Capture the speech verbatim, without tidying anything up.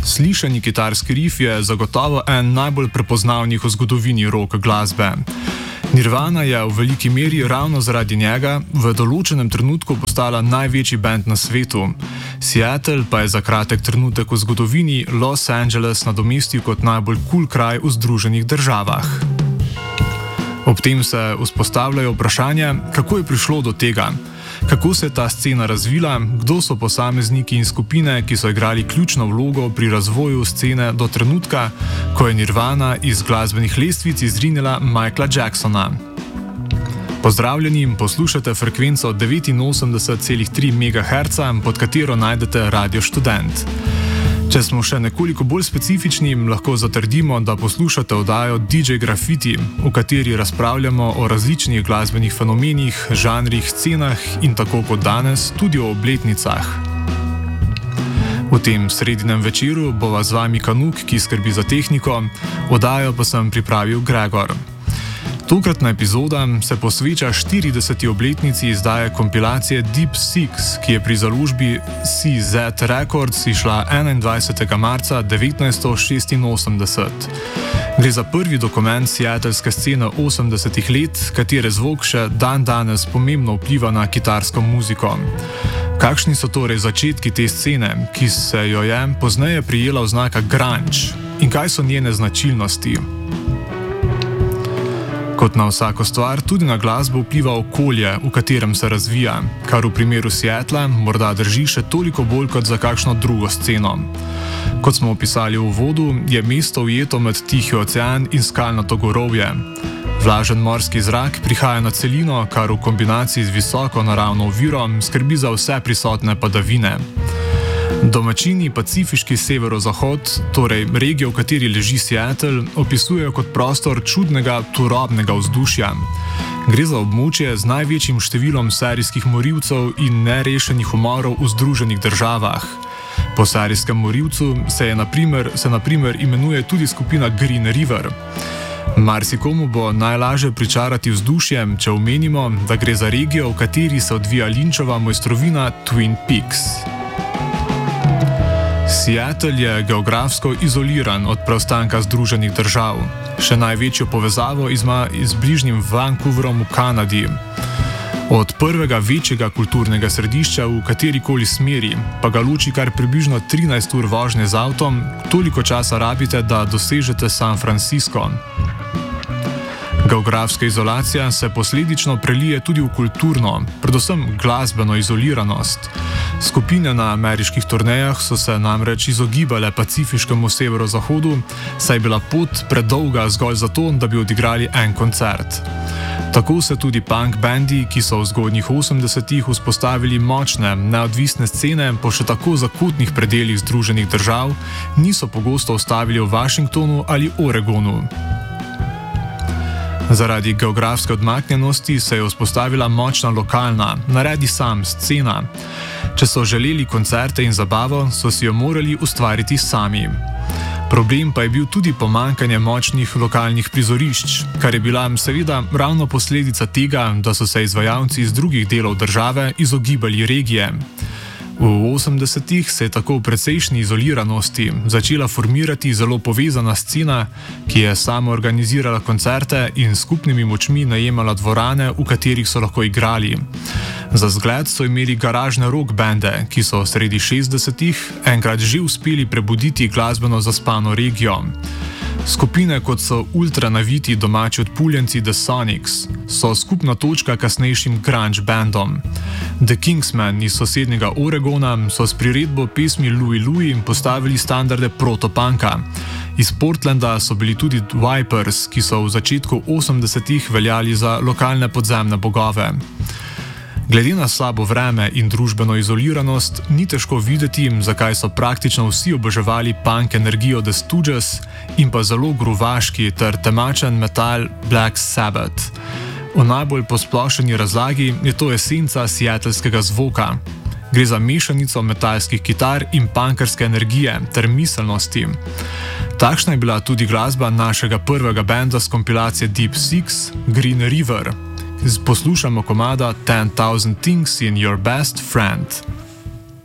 Slišani kitarski riff je zagotovo en najbolj prepoznavnih v zgodovini rock glasbe. Nirvana je v veliki meri ravno zaradi njega v določenem trenutku postala največji band na svetu. Seattle pa je za kratek trenutek v zgodovini Los Angeles nadomestil kot najbolj kul kraj v Združenih državah. Ob tem se vzpostavljajo vprašanja, kako je prišlo do tega, kako se je ta scena razvila, kdo so posamezniki in skupine, ki so igrali ključno vlogo pri razvoju scene do trenutka, ko je Nirvana iz glasbenih lestvic izrinila Michaela Jacksona. Pozdravljeni, poslušate frekvenco devetinosemdeset celih tri megaherca, pod katero najdete Radio Študent. Če smo še nekoliko bolj specifični, lahko zatrdimo, da poslušate oddajo D J Graffiti, v kateri razpravljamo o različnih glasbenih fenomenih, žanrih, scenah in tako kot danes tudi o obletnicah. V tem sredinem večeru bova z vami Kanuk, ki skrbi za tehniko, oddajo pa sem pripravil Gregor. Tokratna epizoda se posveča štirideseti obletnici izdaje kompilacije Deep Six, ki je pri založbi C Z Records izšla enaindvajsetega marca devetnajststo šestinosemdeset. Gre za prvi dokument seattleske scene osemdesetih let, katere zvok še dan danes pomembno vpliva na kitarsko muziko. Kakšni so torej začetki te scene, ki se jo je pozneje prijela oznaka grunge, in kaj so njene značilnosti? Kot na vsako stvar, tudi na glasbo vpliva okolje, v katerem se razvija, kar v primeru Seattla morda drži še toliko bolj kot za kakšno drugo sceno. Kot smo opisali v uvodu, je mesto ujeto med Tihi ocean in skalnato gorovje. Vlažen morski zrak prihaja na celino, kar v kombinaciji z visoko naravno oviro skrbi za vse prisotne padavine. Domačini pacifiški severozahod, torej regijo, v kateri leži Seattle, opisujejo kot prostor čudnega, turobnega vzdušja. Gre za območje z največjim številom serijskih morilcev in nerešenih umorov v Združenih državah. Po serijskem morilcu se, je na primer, se na primer imenuje tudi skupina Green River. Marsikomu bo najlažje pričarati vzdušje, če omenimo, da gre za regijo, v kateri se odvija Lynchova mojstrovina Twin Peaks. Seattle je geografsko izoliran od preostanka Združenih držav. Še največjo povezavo ima z bližnjim Vancouverom v Kanadi. Od prvega večjega kulturnega središča v katerikoli smeri pa ga loči kar približno trinajst ur vožnje z avtom, toliko časa rabite, da dosežete San Francisco. Geografska izolacija se posledično prelije tudi v kulturno, predvsem glasbeno izoliranost. Skupine na ameriških turnejah so se namreč izogibale pacifiškemu severozahodu, saj je bila pot predolga zgolj zato, da bi odigrali en koncert. Tako se tudi punk bandi, ki so v zgodnjih osemdesetih vzpostavili močne, neodvisne scene po še tako zakotnih predelih Združenih držav, niso pogosto ustavili v Washingtonu ali Oregonu. Zaradi geografske odmaknjenosti se je vzpostavila močna lokalna, naredi sam, scena. Če so želeli koncerte in zabavo, so si jo morali ustvariti sami. Problem pa je bil tudi pomanjkanje močnih lokalnih prizorišč, kar je bila seveda ravno posledica tega, da so se izvajalci iz drugih delov države izogibali regije. V osemdesetih se je tako v precejšnji izoliranosti začela formirati zelo povezana scena, ki je samo organizirala koncerte in skupnimi močmi najemala dvorane, v katerih so lahko igrali. Za zgled so imeli garažne rock bende, ki so sredi šestdesetih enkrat že uspeli prebuditi glasbeno zaspano regijo. Skupine, kot so ultranaviti domači odpuljenci The Sonics, so skupna točka kasnejšim grunge bandom. The Kingsmen iz sosednjega Oregona so s priredbo pesmi Louie Louie postavili standarde protopunka. Iz Portlanda so bili tudi Vipers, ki so v začetku osemdesetih veljali za lokalne podzemne bogove. Glede na slabo vreme in družbeno izoliranost, ni težko videti, zakaj so praktično vsi oboževali punk energijo The Stooges in pa zelo gruvaški ter temačen metal Black Sabbath. V najbolj posplošeni razlagi je to esenca seattleskega zvoka. Gre za mešanico metalskih kitar in punkerske energije ter miselnosti. Takšna je bila tudi glasba našega prvega benda z kompilacije Deep Six, Green River. Poslušamo komada ten thousand Things in Your Best Friend.